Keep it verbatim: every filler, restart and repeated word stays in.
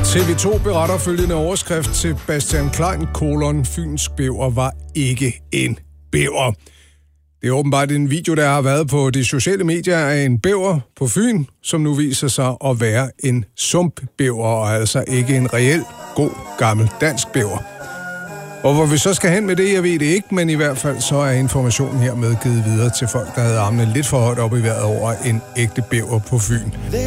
T V to beretter følgende overskrift: Sebastian Klein, kolon, Fynsk bæver var ikke en bæver. Det er åbenbart en video, der har været på de sociale medier af en bæver på Fyn, som nu viser sig at være en sumpbæver, og altså ikke en reel, god, gammel dansk bæver. Og hvor vi så skal hen med det, jeg ved det ikke, men i hvert fald så er informationen hermed givet videre til folk, der havde armene lidt for højt op i vejret over en ægte bæver på Fyn.